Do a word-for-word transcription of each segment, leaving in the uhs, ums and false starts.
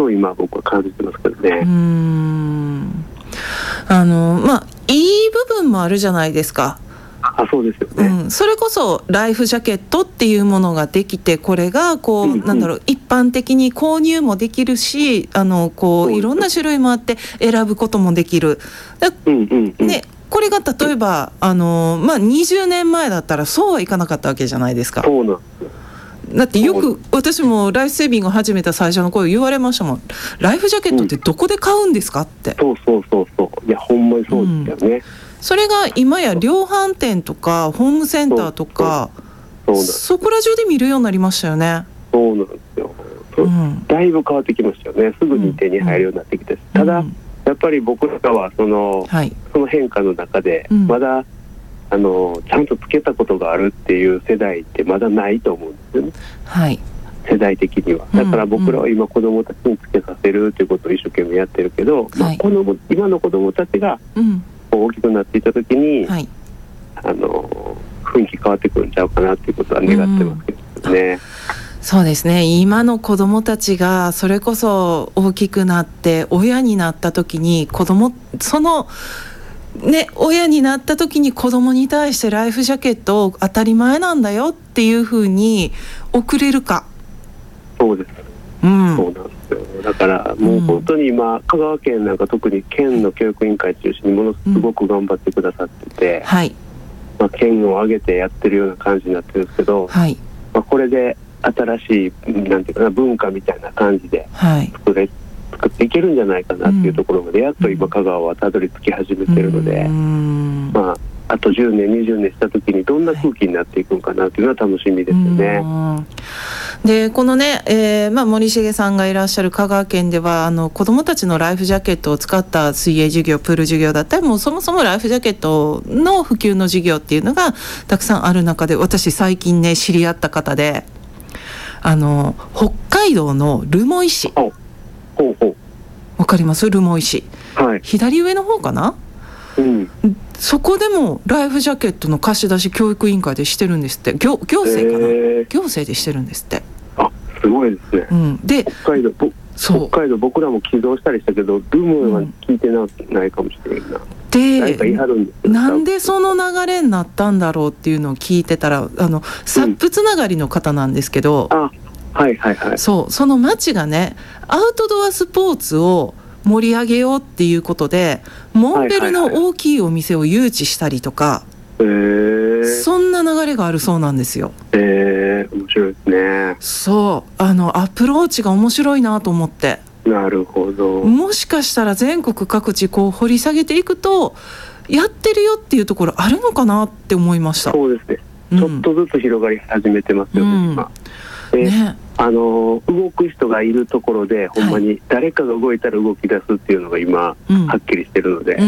と今僕は感じてますけどね。 うーんあのまあいい部分もあるじゃないですか。 あ、そうですよね、 うん、それこそライフジャケットっていうものができて、これがこう、 うんうん、 なんだろう、一般的に購入もできるし、あのこういろんな種類もあって選ぶこともできる。だ、 うんうんうん、 ね、これが例えばあの、まあ、にじゅうねんまえだったらそうはいかなかったわけじゃないですか。 そうなんですよ。 だってよく私もライフセービングを始めた最初の頃言われましたもん。ライフジャケットってどこで買うんですかって、 うん、そうそうそうそう、いやほんまにそうですよね、うん、 それが今や量販店とかホームセンターとか そ, う そ, そこら中で見るようになりましたよね。 そうなんですよ、うん、だいぶ変わってきましたよね。すぐに手に入るようになってきて、うん、ただ、うん、やっぱり僕らはその、はい、その変化の中でまだ、うん、あのちゃんとつけたことがあるっていう世代ってまだないと思うんですよね、はい、世代的には。だから僕らは今子どもたちにつけさせるということを一生懸命やってるけど、はい、まあ、この今の子どもたちが大きくなっていった時に、はい、あの雰囲気変わってくるんちゃうかなっていうことは願ってますけどね、うん、 そうですね。今の子どもたちがそれこそ大きくなって親になった時に子どもそのね、親になった時に子供に対してライフジャケットを当たり前なんだよっていうふうに送れるか。 そうです、うん、そうなんですよ。だからもう本当に今、うん、香川県なんか特に県の教育委員会中心にものすごく頑張ってくださってて、うん、はい、まあ、県を挙げてやってるような感じになってるんですけど、はい、まあ、これで新しいなんていうかな文化みたいな感じで作れ、はい、作っていけるんじゃないかなっていうところまでやっと今香川はたどり着き始めてるので、うん、まああとじゅうねんにじゅうねんした時にどんな空気になっていくのかなっていうのは楽しみですよね。 でこのね、えーまあ、森重さんがいらっしゃる香川県ではあの子どもたちのライフジャケットを使った水泳授業、プール授業だったり、もうそもそもライフジャケットの普及の授業っていうのがたくさんある中で、私最近ね知り合った方で、あの北海道の留萌市、 ほうほう、 わかります？留萌市、はい、左上の方かな、うん、そこでもライフジャケットの貸し出し教育委員会でしてるんですって。 行, 行政かな、えー、行政でしてるんですって。 あ、すごいですね、うん、で北海道そう北海道僕らも寄贈したりしたけど留萌は聞いて な,、うん、ないかもしれないな。でなんでその流れになったんだろうっていうのを聞いてたら、あのサップつながりの方なんですけど、うん、あ、はいはいはい、 そうその町がねアウトドアスポーツを盛り上げようっていうことでモンベルの大きいお店を誘致したりとか、はいはいはい、そんな流れがあるそうなんですよ。 えー、面白いですね。 そうあのアプローチが面白いなと思って。 なるほど。 もしかしたら全国各地こう掘り下げていくとやってるよっていうところあるのかなって思いました。 そうですね、うん、ちょっとずつ広がり始めてますよね、うん、今ね、あの動く人がいるところでほんまに誰かが動いたら動き出すっていうのが今、はい、はっきりしてるので、うん、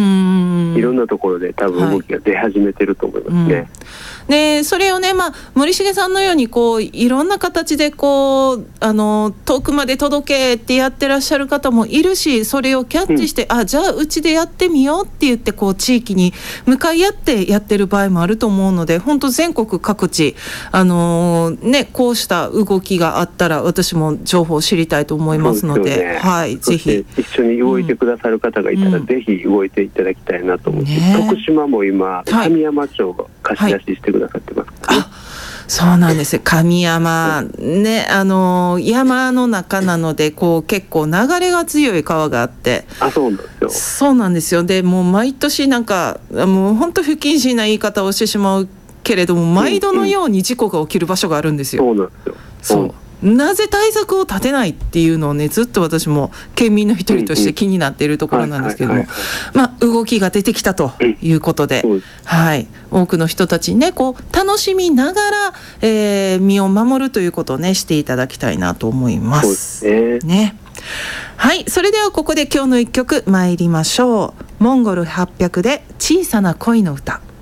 いろんなところで多分動きが出始めてると思いますね、はい、うん、でそれをね、まあ、森重さんのようにこういろんな形でこうあの遠くまで届けってやってらっしゃる方もいるし、それをキャッチして、うん、あじゃあうちでやってみようって言ってこう地域に向かい合ってやってる場合もあると思うので、本当全国各地あのー、ね、こうした動きがあったら私も情報を知りたいと思いますの で, で、ね、はい、ぜひ一緒に動いてくださる方がいたら、うん、ぜひ動いていただきたいなと思って、ね、徳島も今神山町が貸し出ししてくださってますからね、はい、あ、 そうなんですよ。神山ね、あの山の中なのでこう結構流れが強い川があって、 あ、そうなんですよ。 そうなんですよ。でもう毎年なんかもう本当不謹慎な言い方をしてしまうけれども、毎度のように事故が起きる場所があるんですよ、 うんうん、そうなんですよ。 そうなぜ対策を立てないっていうのをねずっと私も県民の一人として気になっているところなんですけども、まあ動きが出てきたということで、うん、はい、多くの人たちにねこう楽しみながら、えー、身を守るということをねしていただきたいなと思います。 そうですね。 ね、はい、それではここで今日の一曲参りましょう。モンゴルはっぴゃくで小さな恋の歌。